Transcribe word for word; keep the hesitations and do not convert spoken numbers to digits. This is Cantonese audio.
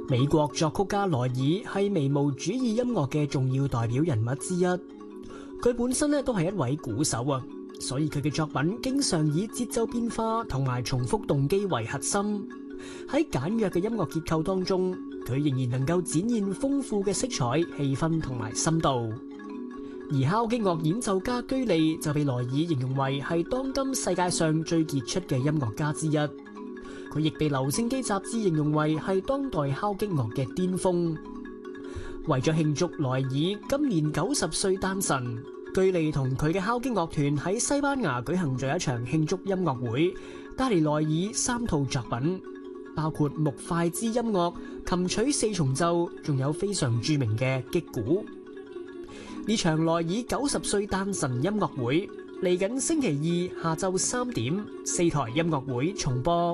美國作曲家萊爾係微模主義音樂嘅重要代表人物之一。佢本身咧都係一位鼓手啊，所以佢嘅作品經常以節奏變化同埋重複動機為核心。喺簡約嘅音樂結構當中，佢仍然能夠展現豐富嘅色彩、氣氛同埋深度。而敲擊樂演奏家居利就被萊爾形容為係當今世界上最傑出嘅音樂家之一。佢亦被留聲機雜誌形容為係當代敲擊樂嘅巔峰。為咗慶祝萊爾今年九十歲誕辰，居利同佢嘅敲擊樂團喺西班牙舉行咗一場慶祝音樂會，帶嚟萊爾三套作品，包括木筷之音樂、琴曲四重奏，仲有非常著名嘅擊鼓。呢場萊爾九十歲誕辰音樂會嚟緊星期二下晝三點，四台音樂會重播。